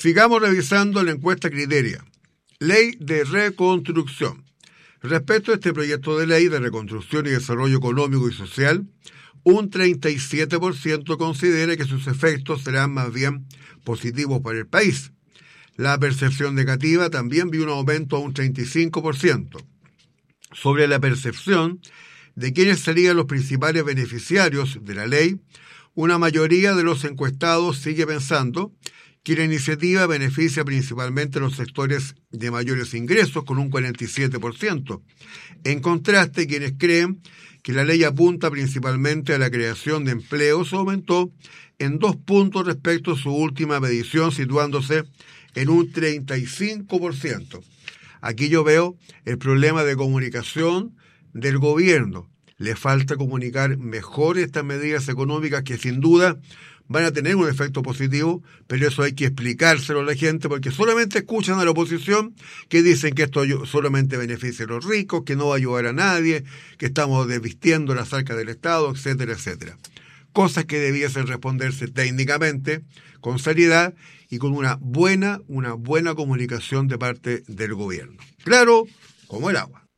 Sigamos revisando la encuesta Criteria. Ley de reconstrucción. Respecto a este proyecto de ley de reconstrucción y desarrollo económico y social, un 37% considera que sus efectos serán más bien positivos para el país. La percepción negativa también vio un aumento a un 35%. Sobre la percepción de quiénes serían los principales beneficiarios de la ley, una mayoría de los encuestados sigue pensando que la iniciativa beneficia principalmente a los sectores de mayores ingresos, con un 47%. En contraste, quienes creen que la ley apunta principalmente a la creación de empleos aumentó en 2 puntos respecto a su última medición, situándose en un 35%. Aquí yo veo el problema de comunicación del gobierno. Le falta comunicar mejor estas medidas económicas que sin duda van a tener un efecto positivo, pero eso hay que explicárselo a la gente porque solamente escuchan a la oposición que dicen que esto solamente beneficia a los ricos, que no va a ayudar a nadie, que estamos desvistiendo las arcas del Estado, etcétera, etcétera. Cosas que debiesen responderse técnicamente, con seriedad y con una buena comunicación de parte del gobierno. Claro, como el agua.